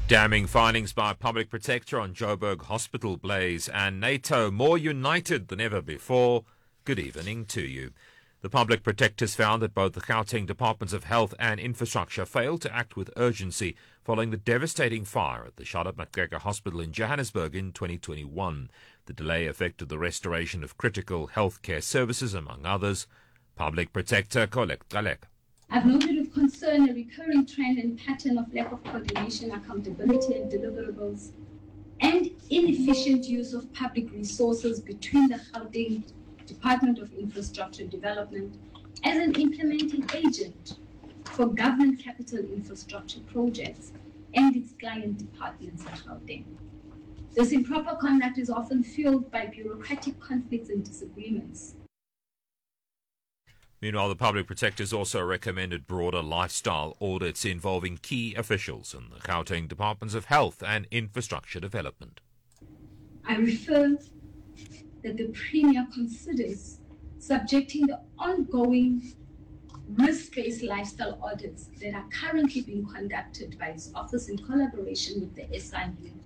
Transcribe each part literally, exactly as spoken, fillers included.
Damning findings by Public Protector on Joburg Hospital blaze and NATO more united than ever before. Good evening to you. The Public Protectors found that both the Gauteng Departments of Health and Infrastructure failed to act with urgency following the devastating fire at the Charlotte Macgregor Hospital in Johannesburg in twenty twenty-one. The delay affected the restoration of critical healthcare services, among others. Public Protector Colette Galek. I've noted with concern a recurring trend and pattern of lack of coordination, accountability and deliverables, and inefficient use of public resources between the Gauteng Department of Infrastructure Development as an implementing agent for government capital infrastructure projects and its client departments at Gauteng. This improper conduct is often fueled by bureaucratic conflicts and disagreements. Meanwhile, the Public Protectors also recommended broader lifestyle audits involving key officials in the Gauteng Departments of Health and Infrastructure Development. I refer that the Premier considers subjecting the ongoing risk-based lifestyle audits that are currently being conducted by his office in collaboration with the S I U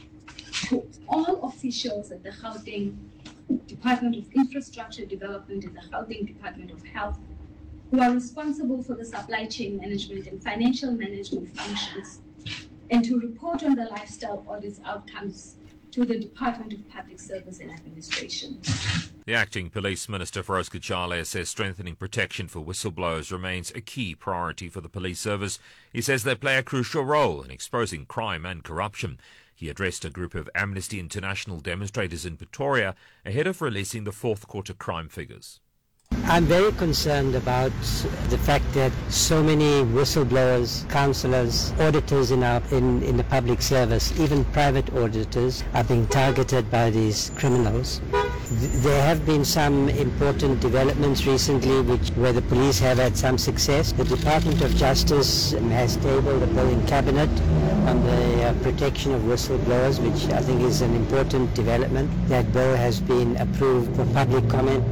to all officials at the Gauteng Department of Infrastructure Development and the Gauteng Department of Health, who are responsible for the supply chain management and financial management functions, and to report on the lifestyle audits outcomes to the Department of Public Service and Administration. The Acting Police Minister, Feroz Kachale, says strengthening protection for whistleblowers remains a key priority for the police service. He says they play a crucial role in exposing crime and corruption. He addressed a group of Amnesty International demonstrators in Pretoria ahead of releasing the fourth quarter crime figures. I'm very concerned about the fact that so many whistleblowers, counsellors, auditors in, our, in, in the public service, even private auditors, are being targeted by these criminals. There have been some important developments recently which, where the police have had some success. The Department of Justice has tabled a bill in Cabinet on the uh, protection of whistleblowers, which I think is an important development. That bill has been approved for public comment.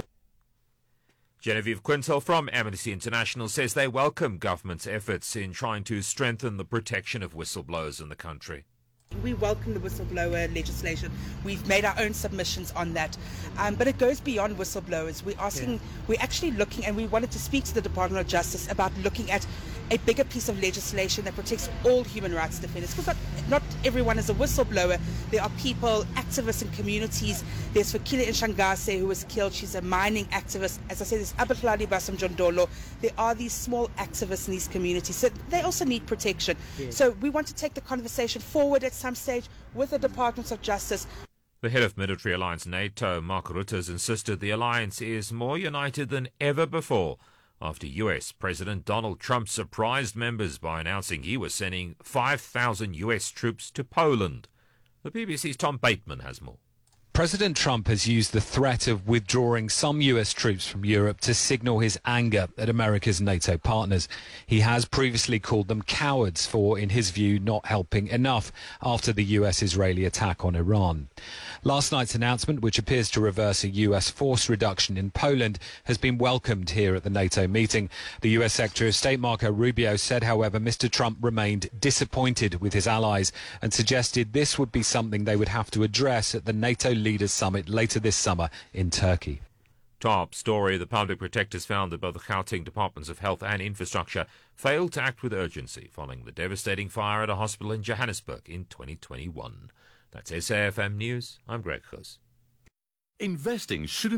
Genevieve Quintal from Amnesty International says they welcome government's efforts in trying to strengthen the protection of whistleblowers in the country. We welcome the whistleblower legislation. We've made our own submissions on that. Um, but it goes beyond whistleblowers. We're asking, yeah. we're actually looking, and we wanted to speak to the Department of Justice about looking at a bigger piece of legislation that protects all human rights defenders. Because not, not everyone is a whistleblower. There are people, activists in communities. There's Fikile Nshangase, who was killed. She's a mining activist. As I said, there's Abahlali Basamjondolo. There are these small activists in these communities. So they also need protection. Yeah. So we want to take the conversation forward at some stage with the Departments of Justice. The head of military alliance NATO, Mark Rutte, has insisted the alliance is more united than ever before after U S President Donald Trump surprised members by announcing he was sending five thousand U S troops to Poland. The B B C's Tom Bateman has more. President Trump has used the threat of withdrawing some U S troops from Europe to signal his anger at America's NATO partners. He has previously called them cowards for, in his view, not helping enough after the U S-Israeli attack on Iran. Last night's announcement, which appears to reverse a U S force reduction in Poland, has been welcomed here at the NATO meeting. The U S Secretary of State Marco Rubio said, however, Mister Trump remained disappointed with his allies and suggested this would be something they would have to address at the NATO Leaders Summit later this summer in Turkey. Top story. The Public Protectors found that both the Gauteng Departments of Health and Infrastructure failed to act with urgency following the devastating fire at a hospital in Johannesburg in twenty twenty-one. That's S A F M News. I'm Greg Goos. Investing shouldn't